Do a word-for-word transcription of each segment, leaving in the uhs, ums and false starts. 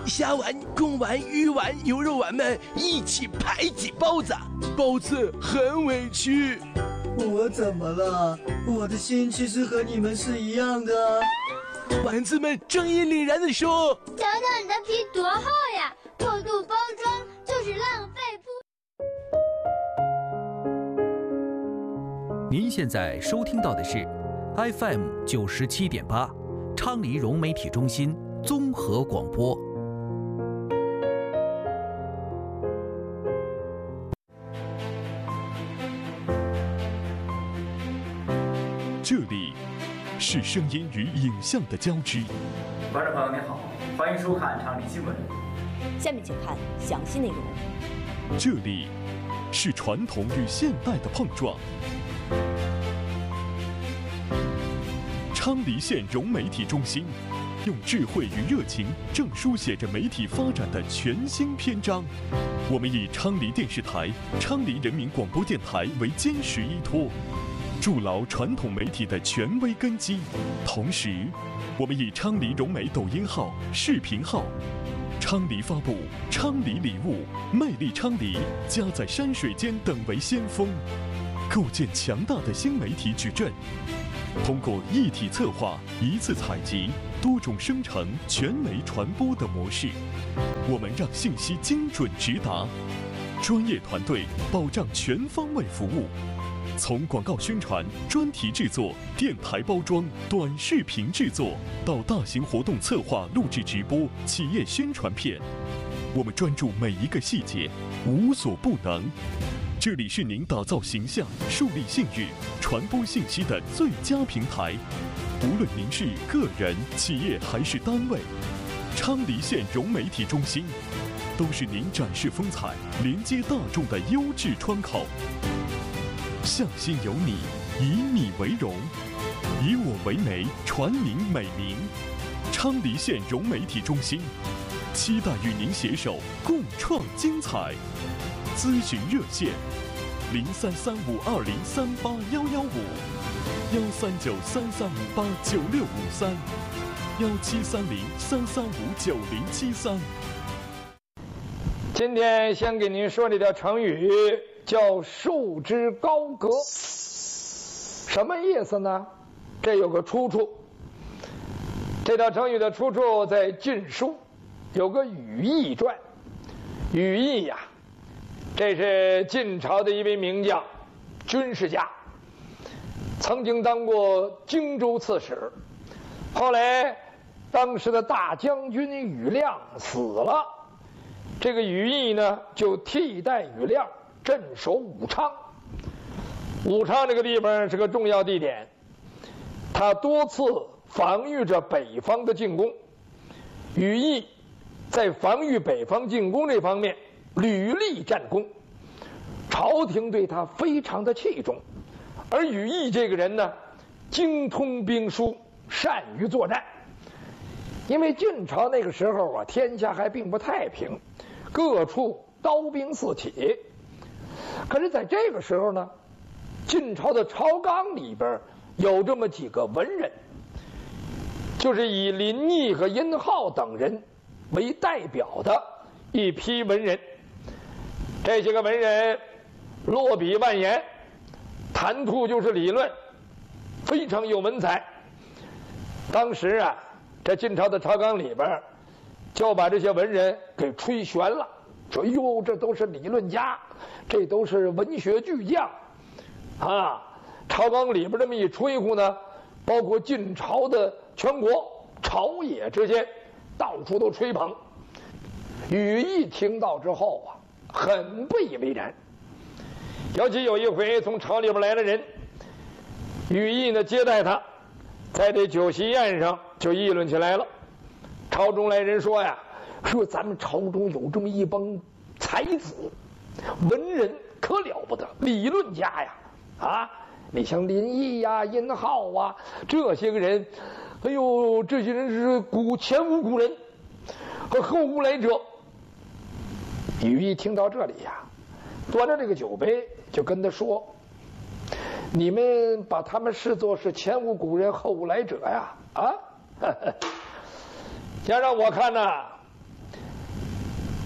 虾丸、贡丸、鱼丸、牛肉丸们一起排挤包子，包子很委屈。 我怎么了？我的心其实和你们是一样的。 丸子们正义凛然地说：“ 瞧瞧你的皮多厚呀！过度包装就是浪费铺。”您现在收听到的是 F M 九十七点八，昌黎融媒体中心综合广播。 这里是声音与影像的交织。 观众朋友您好，欢迎收看昌黎新闻。 下面请看详细内容。 这里是传统与现代的碰撞。昌黎县融媒体中心用智慧与热情，正书写着媒体发展的全新篇章。我们以昌黎电视台、昌黎人民广播电台为坚实依托，筑牢传统媒体的权威根基。同时，我们以昌黎融媒抖音号、视频号、昌黎发布、昌黎礼物、魅力昌黎、家在山水间等为先锋，构建强大的新媒体矩阵。通过一体策划、一次采集、多种生成、全媒传播的模式，我们让信息精准直达，专业团队保障全方位服务。从广告宣传、专题制作、电台包装、短视频制作，到大型活动策划、录制直播、企业宣传片，我们专注每一个细节，无所不能。这里是您打造形象、树立信誉、传播信息的最佳平台。无论您是个人、企业还是单位，昌黎县融媒体中心都是您展示风采、连接大众的优质窗口。向心有你，以你为荣，以我为媒，传您美名。昌黎县融媒体中心，期待与您携手共创精彩。咨询热线：零三三五二零三八幺幺五，幺三九三三五八九六五三，幺七三零三三五九零七三。 今天先给您说这条成语，叫束之高阁。什么意思呢？这有个出处。这条成语的出处在《晋书》，有个羽翼传。羽翼呀，这是晋朝的一位名将，军事家，曾经当过荆州刺史。后来，当时的大将军羽亮死了，这个羽翼呢就替代羽亮镇守武昌。武昌这个地方是个重要地点，他多次防御着北方的进攻。羽翼在防御北方进攻这方面屡立战功，朝廷对他非常的器重。而羽翼这个人呢，精通兵书，善于作战。因为晋朝那个时候啊，天下还并不太平，各处刀兵四起。可是在这个时候呢，晋朝的朝纲里边有这么几个文人，就是以林毅和殷浩等人为代表的一批文人。这些个文人落笔万言，谈吐就是理论，非常有文采。当时啊，这晋朝的朝纲里边就把这些文人给吹悬了，说哟，这都是理论家，这都是文学巨匠啊。朝纲里边这么一吹呼呢，包括晋朝的全国朝野之间到处都吹捧。羽翼听到之后啊，很不以为然。尤其有一回从朝里边来了人，羽翼呢接待他，在这酒席宴上就议论起来了。朝中来人说呀，说咱们朝中有这么一帮才子文人，可了不得，理论家呀啊！你像林毅呀、殷浩啊这些个人，哎呦，这些人是古前无古人，和后无来者。羽翼听到这里呀，端着这个酒杯就跟他说：“你们把他们视作是前无古人后无来者呀？啊，要让我看呐，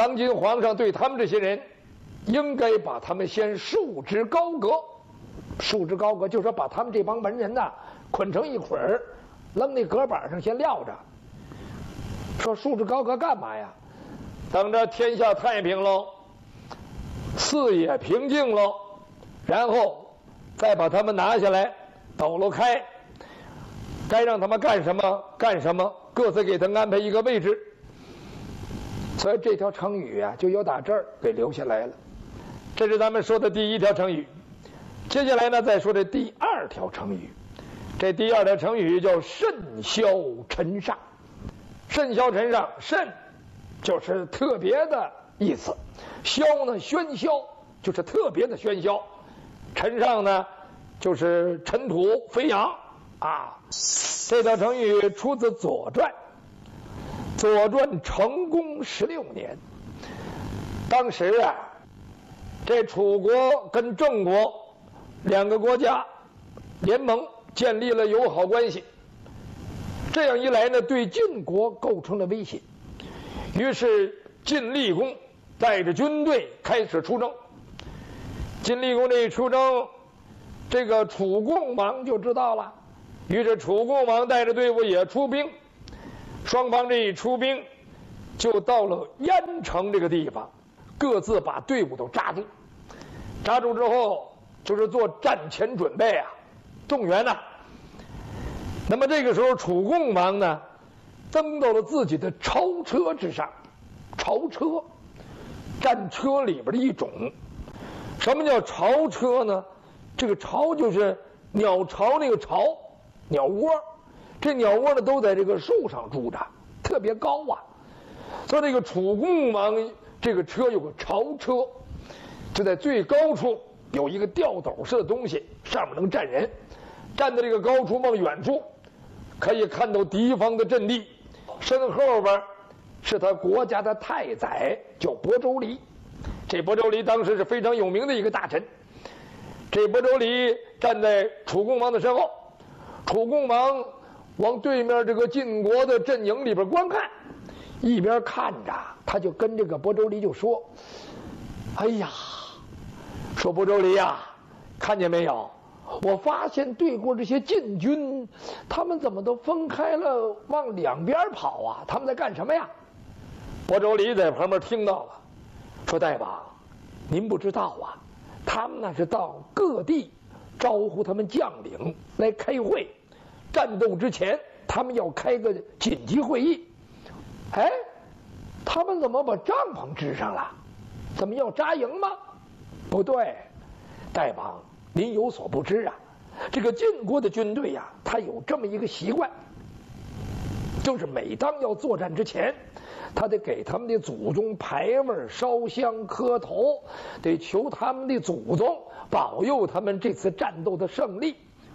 当今皇上对他们这些人，应该把他们先束之高阁。束之高阁就是说把他们这帮文人呐捆成一捆儿，扔那阁板上先撂着。说束之高阁干嘛呀？等着天下太平喽，四野平静喽，然后再把他们拿下来，抖搂开，该让他们干什么干什么，各自给他安排一个位置。所以这条成语啊，就由打这儿给留下来了。这是咱们说的第一条成语。接下来呢，再说这第二条成语。这第二条成语叫甚嚣尘上。甚嚣尘上，甚就是特别的意思，嚣呢喧嚣，就是特别的喧嚣，尘上呢就是尘土飞扬啊。这条成语出自《左传》，《左传》成公十六年，当时啊，这楚国跟郑国两个国家联盟建立了友好关系。这样一来呢，对晋国构成了威胁。于是晋厉公带着军队开始出征。晋厉公这一出征，这个楚共王就知道了。于是楚共王带着队伍也出兵。双方这一出兵，就到了郾城这个地方，各自把队伍都扎住。扎住之后，就是做战前准备啊，动员呐、啊。那么这个时候，楚共王呢，登到了自己的朝车之上。朝车，战车里边的一种。什么叫朝车呢？这个巢就是鸟巢那个巢，鸟窝。这鸟窝呢都在这个树上住着，特别高啊。所以这个楚共王这个车有个朝车，就在最高处有一个吊斗式的东西，上面能站人。站在这个高处往远处，可以看到敌方的阵地。身后边是他国家的太宰，叫亳州离。这亳州离当时是非常有名的一个大臣。这亳州离站在楚共王的身后，楚共王往对面这个晋国的阵营里边观看，一边看着，他就跟这个亳州离就说：“哎呀，说亳州离呀，看见没有？我发现对过这些晋军，他们怎么都分开了，往两边跑啊？他们在干什么呀？”亳州离在旁边听到了，说：“大王，您不知道啊，他们那是到各地招呼他们将领来开会，战斗之前他们要开个紧急会议。哎，他们怎么把帐篷支上了？怎么要扎营吗？不对，大王，您有所不知啊，这个晋国的军队呀、啊，他有这么一个习惯，就是每当要作战之前，他得给他们的祖宗牌位、烧香磕头，得求他们的祖宗保佑他们这次战斗的胜利。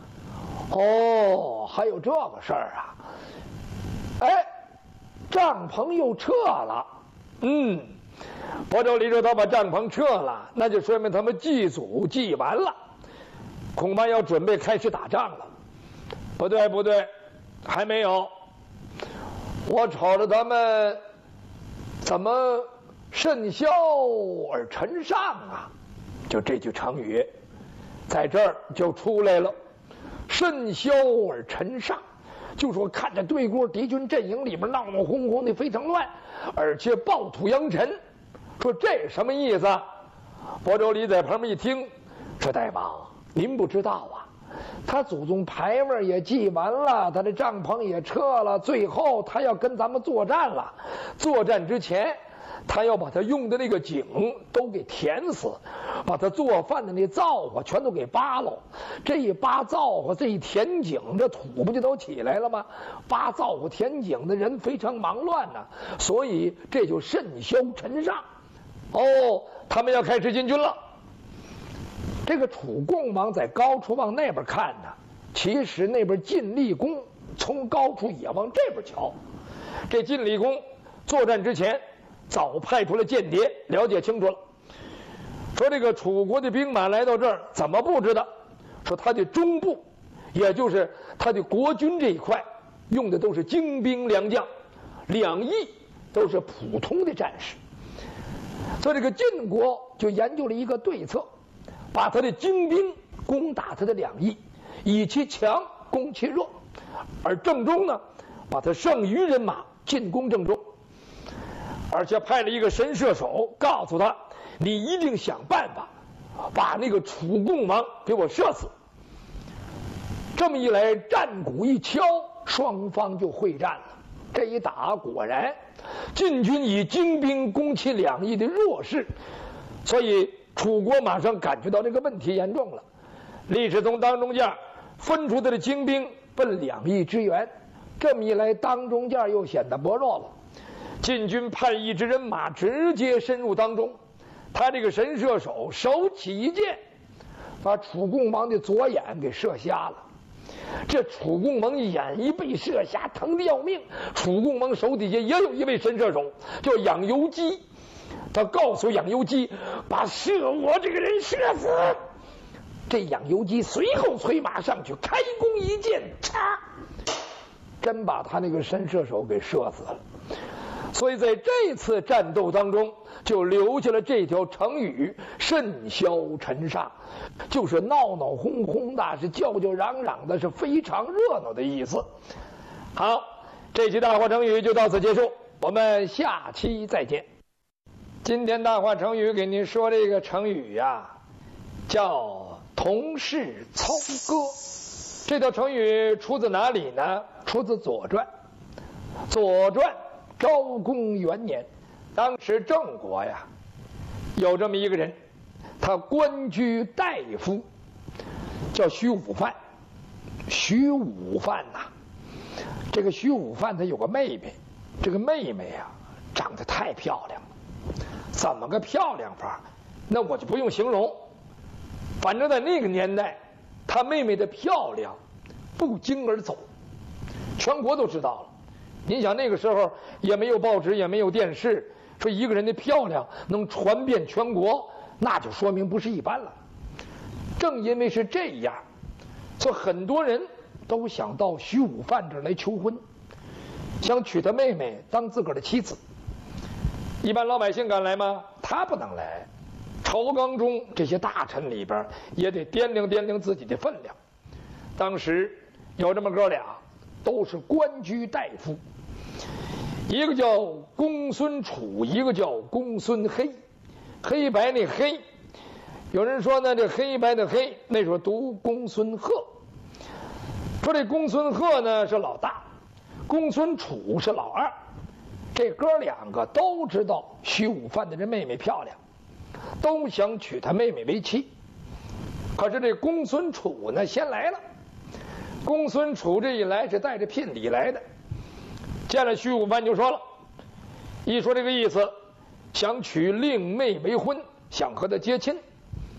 哦，还有这个事儿啊！哎，帐篷又撤了。嗯，亳州离说他把帐篷撤了，那就说明他们祭祖祭完了，恐怕要准备开始打仗了。不对不对，还没有。我瞅着他们怎么甚嚣而尘上啊？就这句成语在这儿就出来了。甚嚣而尘上，就说看着对过敌军阵营里边闹闹哄哄的非常乱，而且暴土扬尘。说这什么意思啊？亳州离在旁边一听，说：“大王，您不知道啊，他祖宗牌位也祭完了，他的帐篷也撤了，最后他要跟咱们作战了。作战之前，他要把他用的那个井都给填死，把他做饭的那灶火全都给扒喽。这一扒灶火，这一填井，这土不就都起来了吗？扒灶火填井的人非常忙乱呐、啊，所以这就甚嚣尘上。哦，他们要开始进军了。这个楚共王在高处往那边看呢，其实那边晋厉公从高处也往这边瞧。这晋厉公作战之前早派出了间谍，了解清楚了，说这个楚国的兵马来到这儿怎么布置的？说他的中部，也就是他的国军这一块，用的都是精兵良将，两翼都是普通的战士。 所以这个晋国就研究了一个对策，把他的精兵攻打他的两翼，以其强攻其弱，而郑中呢，把他剩余人马进攻郑中，而且派了一个神射手告诉他，你一定想办法把那个楚共王给我射死。这么一来，战鼓一敲，双方就会战了。这一打，果然晋军以精兵攻其两翼的弱势，所以楚国马上感觉到这个问题严重了。李世从当中间分出他的精兵奔两翼支援，这么一来，当中间又显得薄弱了。晋军派一支人马直接深入当中，他这个神射手手起一箭，把楚共王的左眼给射瞎了。这楚共王眼一被射瞎，疼得要命。楚共王手底下也有一位神射手，叫养由基。他告诉养由基，把射我这个人射死。这养由基随后催马上去，开弓一箭，嚓，真把他那个神射手给射死了。所以在这次战斗当中，就留下了这条成语“甚嚣尘上”，就是闹闹哄哄的，是叫叫嚷嚷的，是非常热闹的意思。好，这期大话成语就到此结束，我们下期再见。今天大话成语给您说这个成语呀、啊，叫同室操戈。这条成语出自哪里呢？出自《左传》。《左传》昭公元年，当时郑国呀，有这么一个人，他官居大夫，叫徐武范。徐武范呐、啊，这个徐武范他有个妹妹，这个妹妹呀、啊，长得太漂亮了。怎么个漂亮法？那我就不用形容。反正在那个年代，他妹妹的漂亮不胫而走，全国都知道了。您想那个时候也没有报纸，也没有电视，说一个人的漂亮能传遍全国，那就说明不是一般了。正因为是这样，所以很多人都想到徐武范这儿来求婚，想娶他妹妹当自个儿的妻子。一般老百姓敢来吗？他不能来。朝纲中这些大臣里边也得掂量掂量自己的分量。当时有这么哥俩，都是官居大夫，一个叫公孙楚，一个叫公孙黑。黑白那黑，有人说呢，这黑白的黑那时候读公孙贺。说这公孙贺呢是老大，公孙楚是老二。这哥两个都知道徐武范的这妹妹漂亮，都想娶她妹妹为妻。可是这公孙楚呢先来了。公孙楚这一来是带着聘礼来的，见了徐武范就说了，一说这个意思，想娶令妹为婚，想和她结亲。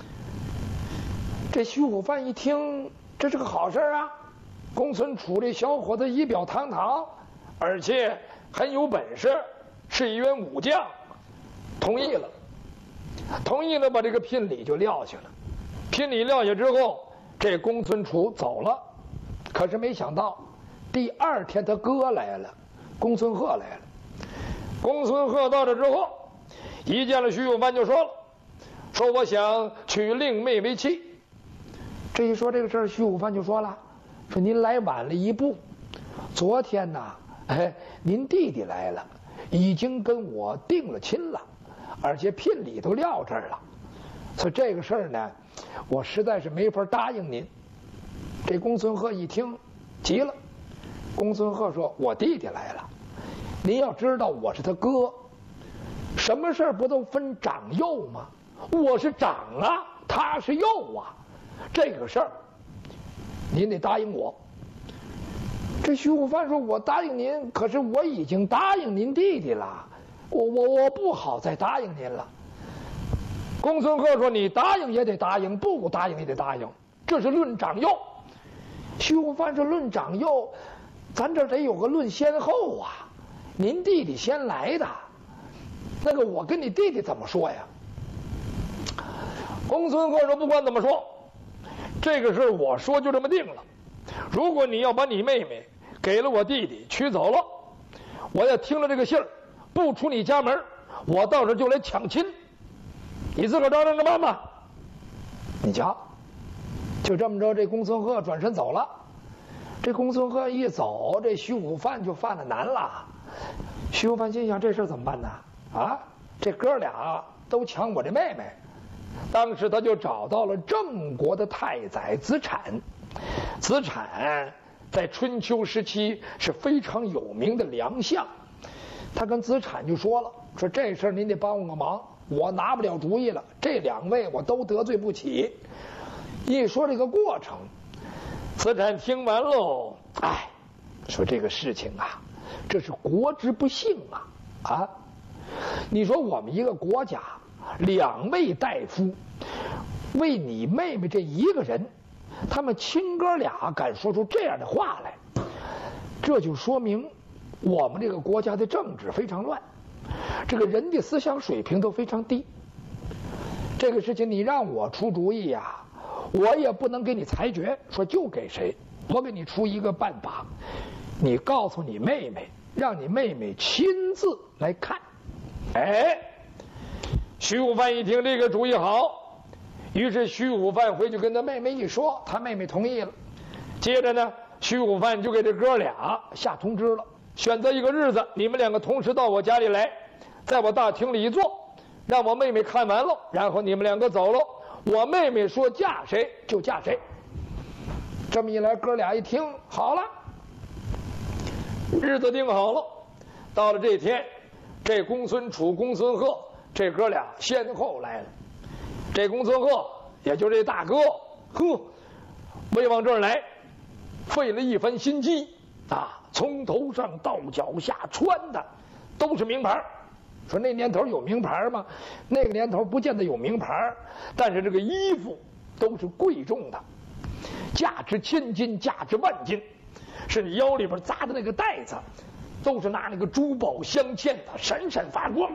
这徐武范一听，这是个好事啊！公孙楚这小伙子仪表堂堂，而且很有本事，是一员武将，同意了。同意了，把这个聘礼就撂下了。聘礼撂下之后，这公孙楚走了。可是没想到，第二天他哥来了，公孙贺来了。公孙贺到这之后，一见了徐武范就说了，说我想娶令妹为妻。这一说这个事儿，徐武范就说了，说您来晚了一步，昨天呐，哎，您弟弟来了，已经跟我定了亲了，而且聘礼都撂这儿了，所以这个事儿呢，我实在是没法答应您。这公孙贺一听急了。公孙贺说，我弟弟来了，您要知道我是他哥，什么事儿不都分长幼吗？我是长啊，他是幼啊，这个事儿您得答应我。这徐武范说，我答应您，可是我已经答应您弟弟了，我我我不好再答应您了。公孙贺说，你答应也得答应，不答应也得答应，这是论长幼。徐武范说，论长幼，咱这得有个论先后啊，您弟弟先来的，那个我跟你弟弟怎么说呀？公孙贺说，不管怎么说，这个事我说就这么定了。如果你要把你妹妹给了我弟弟娶走了，我要听了这个信儿不出你家门，我到时候就来抢亲， 你自个儿照着办吧。你瞧，就这么着，这公孙贺转身走了。这公孙贺一走，这徐武范就犯了难了。徐武范心想：这事怎么办呢？啊，这哥俩都抢我这妹妹。当时他就找到了郑国的太宰子产。子产在春秋时期是非常有名的良相。他跟子产就说了：说这事儿您得帮我个忙，我拿不了主意了，这两位我都得罪不起。一说这个过程，子产听完喽，哎，说这个事情啊，这是国之不幸啊啊！你说我们一个国家两位大夫为你妹妹这一个人，他们亲哥俩敢说出这样的话来，这就说明我们这个国家的政治非常乱，这个人的思想水平都非常低。这个事情你让我出主意呀、啊，我也不能给你裁决，说就给谁。我给你出一个办法，你告诉你妹妹，让你妹妹亲自来看。哎，徐武范一听这个主意好，于是徐武范回去跟他妹妹一说，他妹妹同意了。接着呢，徐武范就给这哥俩下通知了，选择一个日子，你们两个同时到我家里来，在我大厅里一坐，让我妹妹看完了，然后你们两个走了，我妹妹说嫁谁就嫁谁。这么一来，哥俩一听好了，日子定好了。到了这天，这公孙楚、公孙贺这哥俩先后来了。这公孙贺也就这大哥，呵，为往这儿来，费了一番心机啊，从头上到脚下穿的都是名牌。说那年头有名牌吗？那个年头不见得有名牌，但是这个衣服都是贵重的，价值千金，价值万金，是你腰里边扎的那个带子，都是拿那个珠宝镶嵌的，闪闪发光。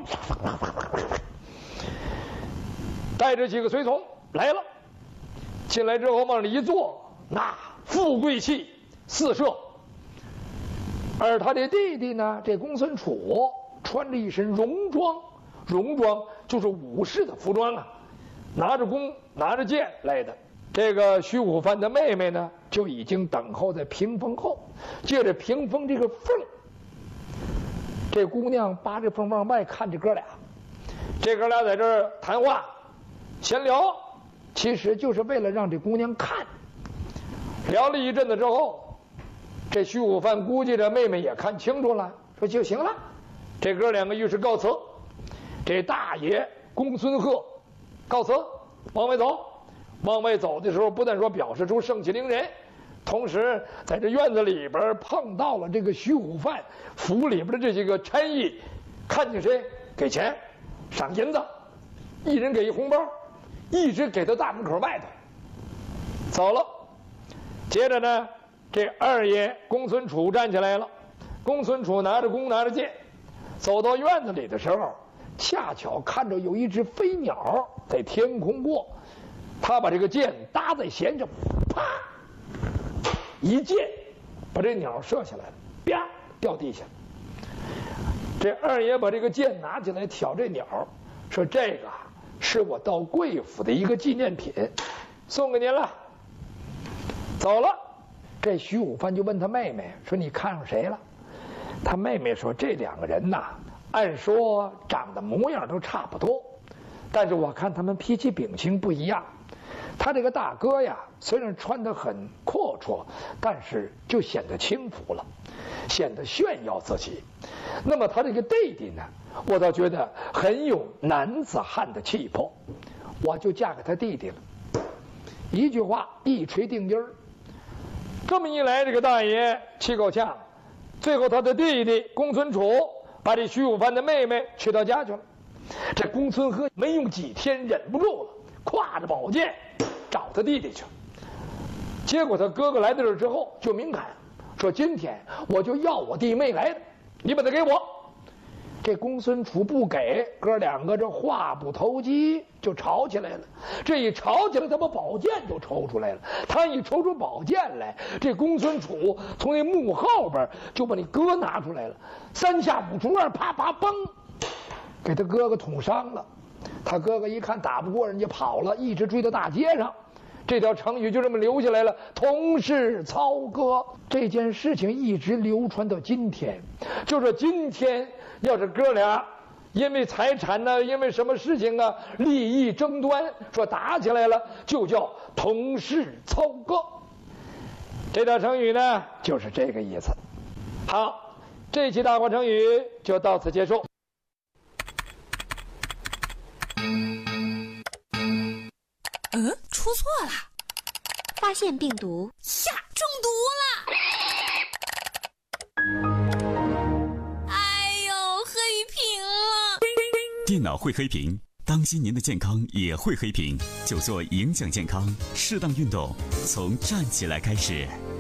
带着几个随从来了，进来之后往里一坐，那富贵气四射。而他的弟弟呢，这公孙楚穿着一身戎装，戎装就是武士的服装啊，拿着弓拿着剑来的。这个徐武范的妹妹呢，就已经等候在屏风后，借着屏风这个缝，这姑娘扒着缝往外看着哥俩。这哥俩在这儿谈话闲聊，其实就是为了让这姑娘看。聊了一阵子之后，这徐武范估计着妹妹也看清楚了，说就行了。这哥两个于是告辞。这大爷公孙贺告辞，往外走。往外走的时候，不但说表示出盛气凌人，同时在这院子里边碰到了这个徐武范府里边的这些个差役，看见谁给钱赏银子，一人给一红包，一直给到大门口外头。走了。接着呢，这二爷公孙楚站起来了。公孙楚拿着弓拿着剑，走到院子里的时候，恰巧看着有一只飞鸟在天空过，他把这个箭搭在弦上，啪，一箭把这鸟射下来了，啪，掉地下。这二爷把这个箭拿起来挑这鸟，说这个是我到贵府的一个纪念品，送给您了。走了。这徐武范就问他妹妹说：“你看上谁了？”他妹妹说：“这两个人呐，按说长得模样都差不多，但是我看他们脾气秉性不一样。他这个大哥呀，虽然穿得很阔绰，但是就显得轻浮了，显得炫耀自己。那么他这个弟弟呢，我倒觉得很有男子汉的气魄，我就嫁给他弟弟了。”一句话一锤定音儿。这么一来，这个大爷气够呛，最后他的弟弟公孙楚把这徐武范的妹妹娶到家去了。这公孙贺没用几天忍不住了，挎着宝剑找他弟弟去。结果他哥哥来到这儿之后就明喊说：“今天我就要我弟妹来的，你把他给我。”这公孙楚不给，哥两个这话不投机就吵起来了。这一吵起来，他把宝剑就抽出来了。他一抽出宝剑来，这公孙楚从那幕后边就把那哥拿出来了，三下五除二，啪啪嘣，给他哥哥捅伤了。 他哥哥一看打不过人家跑了，一直追到大街上。这条成语就这么留下来了，同是操戈。这件事情一直流传到今天。就说今天要是哥俩因为财产呢，因为什么事情啊，利益争端，说打起来了，就叫同是操戈。这条成语呢，就是这个意思。好，这期大话成语就到此结束。 嗯，出错了， 发现病毒呀，中毒了！哎呦，黑屏了！ 电脑会黑屏，当心您的健康也会黑屏，就做影响健康，适当运动，从站起来开始。